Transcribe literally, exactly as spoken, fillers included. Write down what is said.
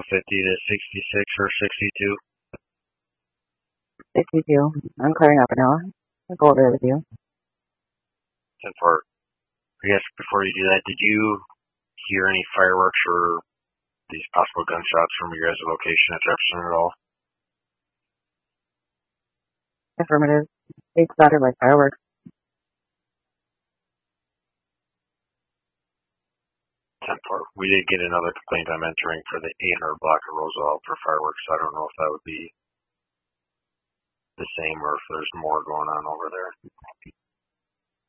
fifty to sixty-six or sixty-two. sixty-two. I'm clearing up now. I'll go over there with you. ten four. I guess before you do that, did you hear any fireworks or these possible gunshots from your guys' location at Jefferson at all? Affirmative. It sounded like fireworks. ten four. We did get another complaint I'm entering for the eight hundred block of Roosevelt for fireworks. I don't know if that would be the same or if there's more going on over there.